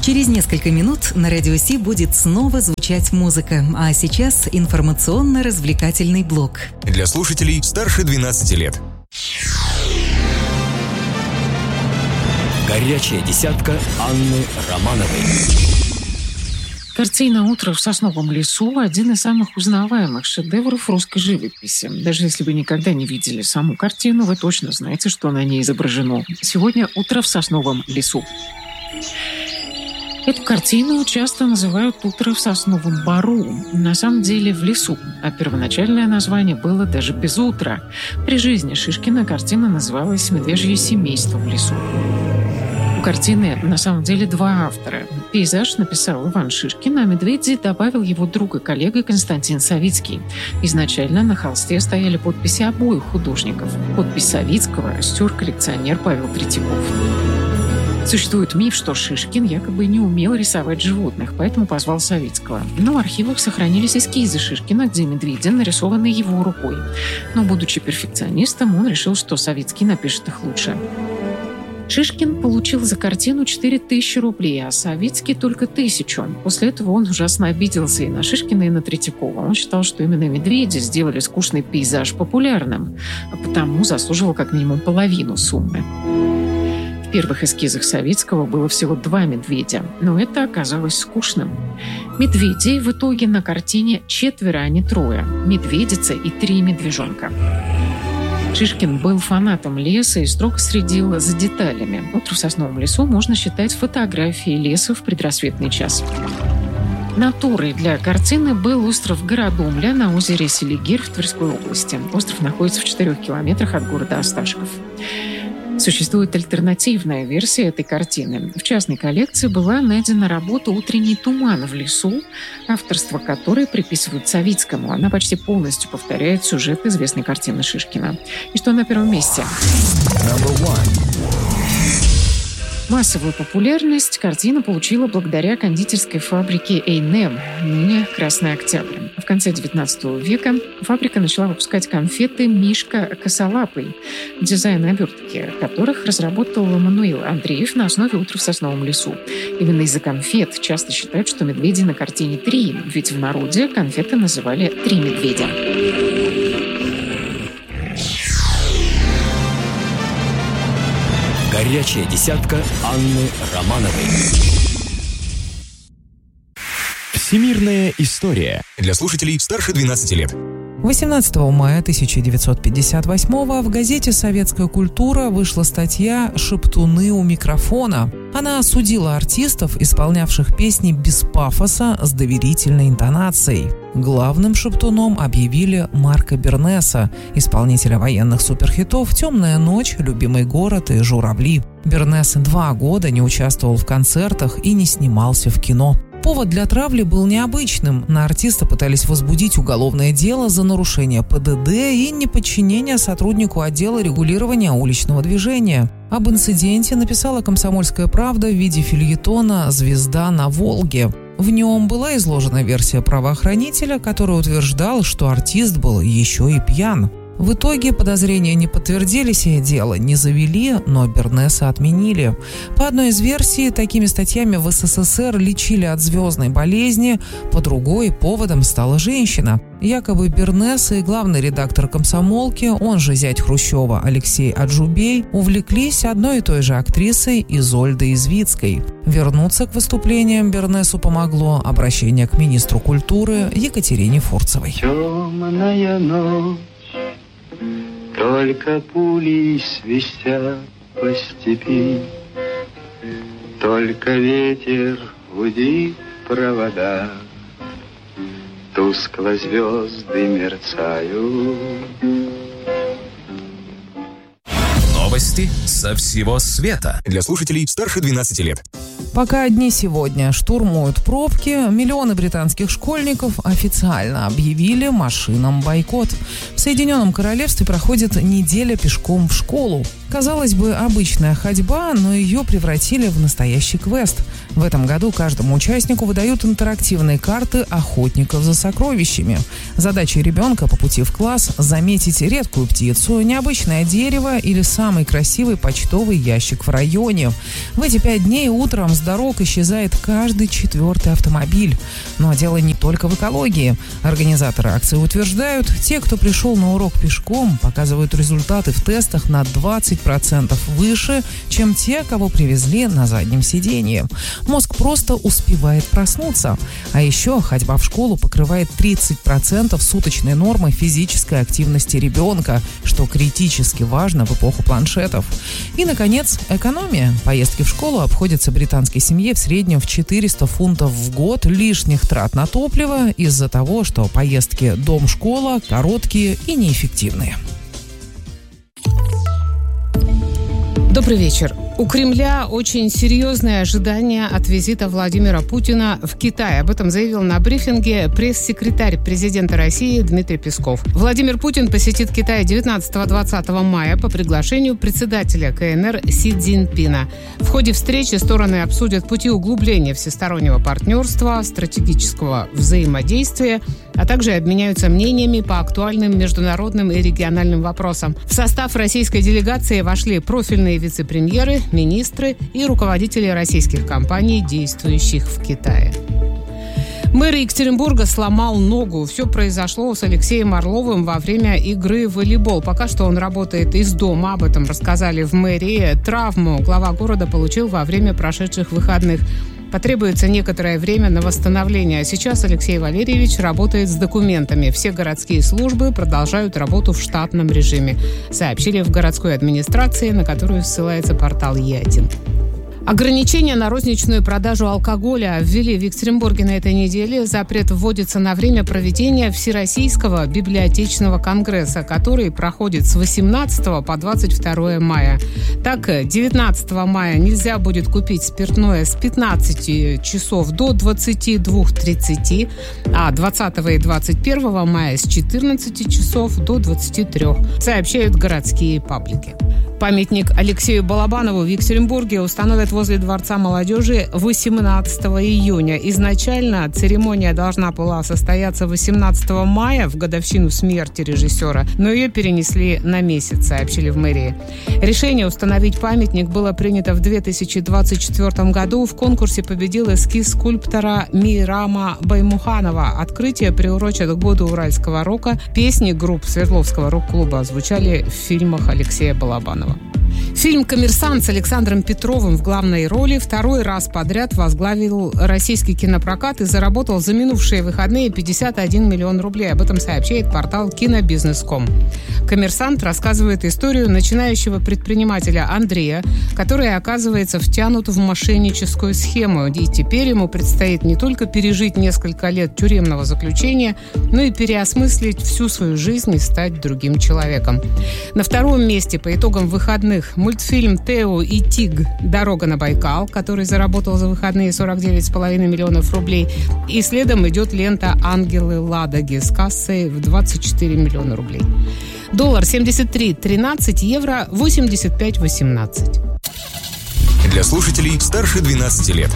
Через несколько минут на Радио Си будет снова звучать музыка, а сейчас информационно-развлекательный блок. Для слушателей старше 12 лет. Горячая десятка Анны Романовой. Картина «Утро в сосновом лесу» – один из самых узнаваемых шедевров русской живописи. Даже если вы никогда не видели саму картину, вы точно знаете, что на ней изображено. Сегодня «Утро в сосновом лесу». Эту картину часто называют «Утро в сосновом бору». На самом деле в лесу, а первоначальное название было даже без утра. При жизни Шишкина картина называлась «Медвежье семейство в лесу». У картины на самом деле два автора. Пейзаж написал Иван Шишкин, а медведи добавил его друг и коллега Константин Савицкий. Изначально на холсте стояли подписи обоих художников. Подпись Савицкого стер коллекционер Павел Третьяков. Существует миф, что Шишкин якобы не умел рисовать животных, поэтому позвал Савицкого. Но в архивах сохранились эскизы Шишкина, где медведи нарисованы его рукой. Но, будучи перфекционистом, он решил, что Савицкий напишет их лучше. Шишкин получил за картину 4000 рублей, а Савицкий только 1000. После этого он ужасно обиделся и на Шишкина, и на Третьякова. Он считал, что именно медведи сделали скучный пейзаж популярным, а потому заслуживал как минимум половину суммы. В первых эскизах Савицкого было всего 2 медведя, но это оказалось скучным. Медведей в итоге на картине 4, а не 3. Медведица и 3 медвежонка. Шишкин был фанатом леса и строго следил за деталями. «Утро в сосновом лесу» можно считать фотографией леса в предрассветный час. Натурой для картины был остров Городомля на озере Селигер в Тверской области. Остров находится в 4 километрах от города Осташков. Существует альтернативная версия этой картины. В частной коллекции была найдена работа «Утренний туман в лесу», авторство которой приписывают Савицкому. Она почти полностью повторяет сюжет известной картины Шишкина. И что на первом месте? Массовую популярность картина получила благодаря кондитерской фабрике «Эйнем», ныне «Красный Октябрь». В конце XIX века фабрика начала выпускать конфеты «Мишка Косолапый», дизайн обертки которых разработал Мануил Андреев на основе «Утра в сосновом лесу». Именно из-за конфет часто считают, что медведей на картине 3, ведь в народе конфеты называли «3 медведя». Горячая десятка Анны Романовой. Всемирная история. Для слушателей старше 12 лет. 18 мая 1958 в газете «Советская культура» вышла статья «Шептуны у микрофона». Она осудила артистов, исполнявших песни без пафоса с доверительной интонацией. Главным шептуном объявили Марка Бернеса, исполнителя военных суперхитов «Темная ночь», «Любимый город» и «Журавли». Бернес 2 года не участвовал в концертах и не снимался в кино. Повод для травли был необычным. На артиста пытались возбудить уголовное дело за нарушение ПДД и неподчинение сотруднику отдела регулирования уличного движения. Об инциденте написала «Комсомольская правда» в виде фельетона «Звезда на Волге». В нем была изложена версия правоохранителя, который утверждал, что артист был еще и пьян. В итоге подозрения не подтвердились и дело не завели, но Бернеса отменили. По одной из версий, такими статьями в СССР лечили от звездной болезни, по другой поводом стала женщина. Якобы Бернес и главный редактор «Комсомолки», он же зять Хрущева Алексей Аджубей, увлеклись одной и той же актрисой Изольдой Извицкой. Вернуться к выступлениям Бернесу помогло обращение к министру культуры Екатерине Фурцевой. Темная ночь, только пули свистят по степи, только ветер гудит провода, тускло звезды мерцают. Новости со всего света. Для слушателей старше 12 лет. Пока одни сегодня штурмуют пробки, миллионы британских школьников официально объявили машинам бойкот. В Соединенном Королевстве проходит неделя пешком в школу. Казалось бы, обычная ходьба, но ее превратили в настоящий квест. В этом году каждому участнику выдают интерактивные карты охотников за сокровищами. Задача ребенка по пути в класс – заметить редкую птицу, необычное дерево или самый красивый почтовый ящик в районе. В эти 5 дней утром с дорог исчезает каждый 4-й автомобиль. Но дело не только в экологии. Организаторы акции утверждают, те, кто пришел на урок пешком, показывают результаты в тестах на 20% выше, чем те, кого привезли на заднем сиденье. Мозг просто успевает проснуться. А еще ходьба в школу покрывает 30% суточной нормы физической активности ребенка, что критически важно в эпоху планшетов. И, наконец, экономия. Поездки в школу обходятся британской семье в среднем в 400 фунтов в год лишних трат на топливо из-за того, что поездки дом-школа короткие и неэффективные. Добрый вечер. У Кремля очень серьезные ожидания от визита Владимира Путина в Китай. Об этом заявил на брифинге пресс-секретарь президента России Дмитрий Песков. Владимир Путин посетит Китай 19-20 мая по приглашению председателя КНР Си Цзиньпина. В ходе встречи стороны обсудят пути углубления всестороннего партнерства, стратегического взаимодействия, а также обменяются мнениями по актуальным международным и региональным вопросам. В состав российской делегации вошли профильные вице-премьеры, министры и руководители российских компаний, действующих в Китае. Мэр Екатеринбурга сломал ногу. Все произошло с Алексеем Орловым во время игры в волейбол. Пока что он работает из дома, об этом рассказали в мэрии. Травму глава города получил во время прошедших выходных. Потребуется некоторое время на восстановление. А сейчас Алексей Валерьевич работает с документами. Все городские службы продолжают работу в штатном режиме, сообщили в городской администрации, на которую ссылается портал Е1. Ограничения на розничную продажу алкоголя ввели в Екатеринбурге на этой неделе. Запрет вводится на время проведения Всероссийского библиотечного конгресса, который проходит с 18 по 22 мая. Так, 19 мая нельзя будет купить спиртное с 15 часов до 22:30, а 20 и 21 мая с 14 часов до 23, сообщают городские паблики. Памятник Алексею Балабанову в Екатеринбурге установят возле Дворца молодежи 18 июня. Изначально церемония должна была состояться 18 мая, в годовщину смерти режиссера, но ее перенесли на месяц, сообщили в мэрии. Решение установить памятник было принято в 2024 году. В конкурсе победил эскиз скульптора Мирама Баймуханова. Открытие приурочено к году уральского рока. Песни групп Свердловского рок-клуба звучали в фильмах Алексея Балабанова. Фильм «Коммерсант» с Александром Петровым в главной роли второй раз подряд возглавил российский кинопрокат и заработал за минувшие выходные 51 миллион рублей. Об этом сообщает портал Кинобизнес.ком. «Коммерсант» рассказывает историю начинающего предпринимателя Андрея, который оказывается втянут в мошенническую схему. И теперь ему предстоит не только пережить несколько лет тюремного заключения, но и переосмыслить всю свою жизнь и стать другим человеком. На втором месте по итогам выходных мультфильм «Тео и Тиг. Дорога на Байкал», который заработал за выходные 49,5 миллионов рублей. И следом идет лента «Ангелы Ладоги» с кассой в 24 миллиона рублей. Доллар 73.13, евро 85.18. Для слушателей старше 12 лет.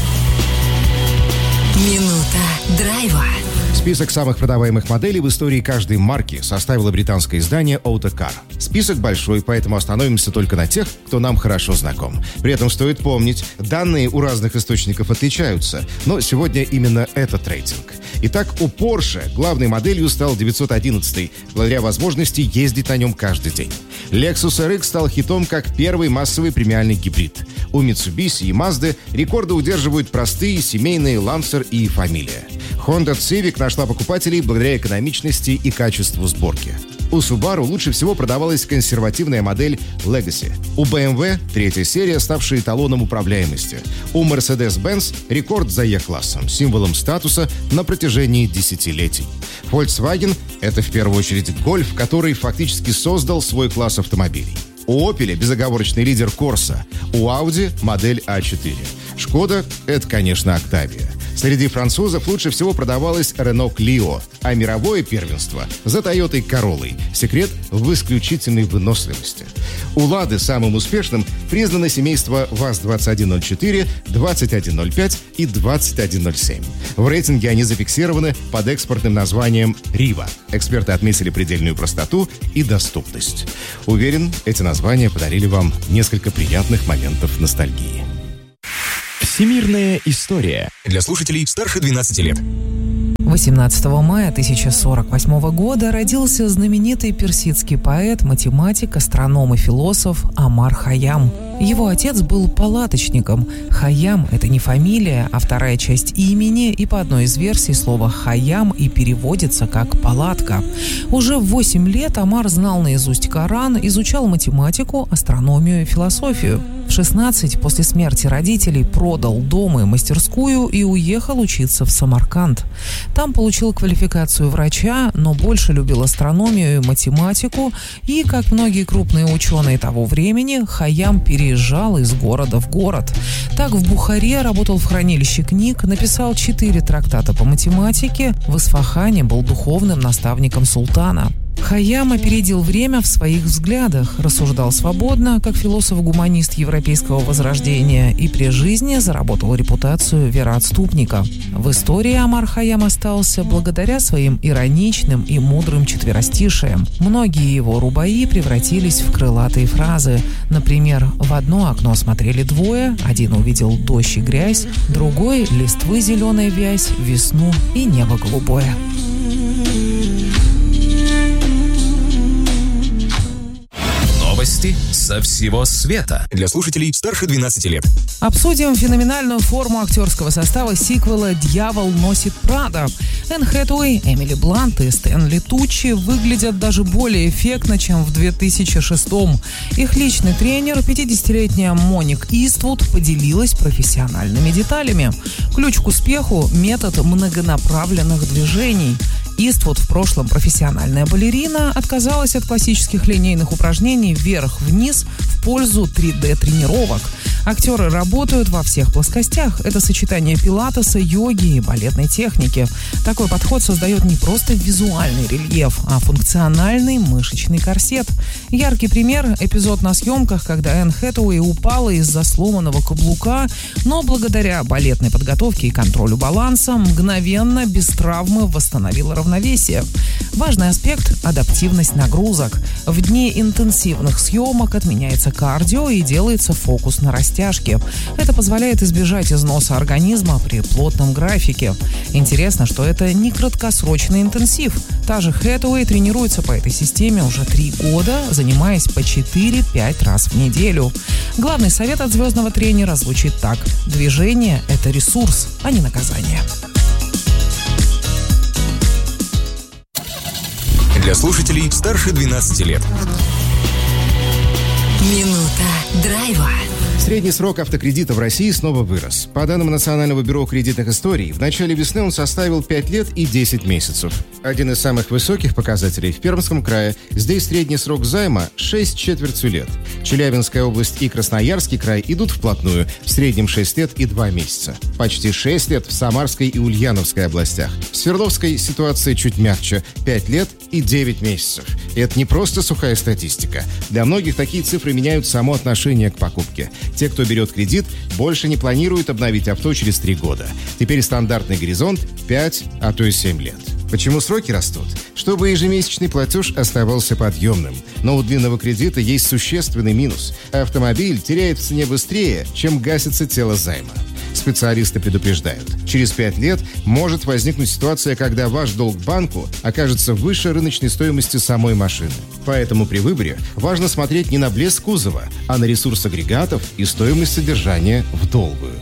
Минута драйва. Список самых продаваемых моделей в истории каждой марки составило британское издание Autocar. Список большой, поэтому остановимся только на тех, кто нам хорошо знаком. При этом стоит помнить, данные у разных источников отличаются, но сегодня именно этот рейтинг. Итак, у Porsche главной моделью стал 911, благодаря возможности ездить на нем каждый день. Lexus RX стал хитом как первый массовый премиальный гибрид. У Mitsubishi и Mazda рекорды удерживают простые семейные Lancer и Familia. Honda Civic нашла покупателей благодаря экономичности и качеству сборки. У Subaru лучше всего продавалась консервативная модель Legacy. У BMW третья серия, ставшая эталоном управляемости. У Mercedes-Benz рекорд за E-классом, символом статуса на протяжении десятилетий. Volkswagen — это в первую очередь Golf, который фактически создал свой класс автомобилей. У Opel безоговорочный лидер Corsa. У Audi модель A4. Шкода — это, конечно, Octavia. Среди французов лучше всего продавалась Renault Clio, а мировое первенство за Toyota Corolla. Секрет в исключительной выносливости. У «Лады» самым успешным признано семейство ВАЗ-2104, 2105 и 2107. В рейтинге они зафиксированы под экспортным названием «Рива». Эксперты отметили предельную простоту и доступность. Уверен, эти названия подарили вам несколько приятных моментов ностальгии. Всемирная история. Для слушателей старше 12 лет. 18 мая 1048 года родился знаменитый персидский поэт, математик, астроном и философ Омар Хайям. Его отец был палаточником. Хайям – это не фамилия, а вторая часть имени, и по одной из версий слово «Хайям» и переводится как «палатка». Уже в 8 лет Омар знал наизусть Коран, изучал математику, астрономию и философию. В 16 после смерти родителей продал дом и мастерскую и уехал учиться в Самарканд. Там получил квалификацию врача, но больше любил астрономию и математику, и, как многие крупные ученые того времени, Хайям переезжал из города в город. Так в Бухаре работал в хранилище книг, написал 4 трактата по математике, в Исфахане был духовным наставником султана. Хайям опередил время в своих взглядах, рассуждал свободно, как философ-гуманист европейского возрождения, и при жизни заработал репутацию вероотступника. В истории Омар Хайям остался благодаря своим ироничным и мудрым четверостишиям. Многие его рубаи превратились в крылатые фразы. Например, в одно окно смотрели двое, один увидел дождь и грязь, другой — листвы зеленая вязь, весну и небо голубое. Новости со всего света. Для слушателей старше 12 лет. Обсудим феноменальную форму актерского состава сиквела «Дьявол носит Прада». Энн Хэтэуэй, Эмили Блант и Стэнли Туччи выглядят даже более эффектно, чем в 2006-м. Их личный тренер, 50-летняя Моник Иствуд, поделилась профессиональными деталями. Ключ к успеху – метод многонаправленных движений. Иствуд, в прошлом профессиональная балерина, отказалась от классических линейных упражнений вверх-вниз в пользу 3D-тренировок. Актеры работают во всех плоскостях. Это сочетание пилатеса, йоги и балетной техники. Такой подход создает не просто визуальный рельеф, а функциональный мышечный корсет. Яркий пример – эпизод на съемках, когда Энн Хэтэуэй упала из-за сломанного каблука, но благодаря балетной подготовке и контролю баланса мгновенно, без травмы, восстановила равновесие. Важный аспект – адаптивность нагрузок. В дни интенсивных съемок отменяется кардио и делается фокус на растяжке. Это позволяет избежать износа организма при плотном графике. Интересно, что это не краткосрочный интенсив. Та же Хэтэуэй тренируется по этой системе уже 3 года, занимаясь по 4-5 раз в неделю. Главный совет от звездного тренера звучит так: движение – это ресурс, а не наказание. Для слушателей старше 12 лет. Минута драйва. Средний срок автокредита в России снова вырос. По данным Национального бюро кредитных историй, в начале весны он составил 5 лет и 10 месяцев. Один из самых высоких показателей в Пермском крае. Здесь средний срок займа 6,25 лет. Челябинская область и Красноярский край идут вплотную, в среднем 6 лет и 2 месяца. Почти 6 лет в Самарской и Ульяновской областях. В Свердловской ситуация чуть мягче – 5 лет и 9 месяцев. И это не просто сухая статистика. Для многих такие цифры меняют само отношение к покупке. Те, кто берет кредит, больше не планируют обновить авто через 3 года. Теперь стандартный горизонт – 5, а то и 7 лет. Почему сроки растут? Чтобы ежемесячный платеж оставался подъемным. Но у длинного кредита есть существенный минус. Автомобиль теряет в цене быстрее, чем гасится тело займа. Специалисты предупреждают, через 5 лет может возникнуть ситуация, когда ваш долг банку окажется выше рыночной стоимости самой машины. Поэтому при выборе важно смотреть не на блеск кузова, а на ресурс агрегатов и стоимость содержания в долгую.